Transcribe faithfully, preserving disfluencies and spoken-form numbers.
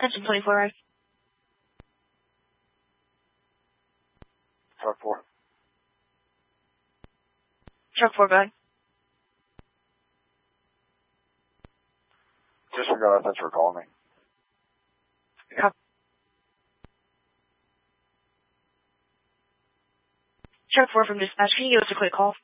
Attention twenty-four, right? Truck four. Truck four, go ahead. Disregard, thanks for calling me. Yeah. Truck four from dispatch, can you give us a quick call?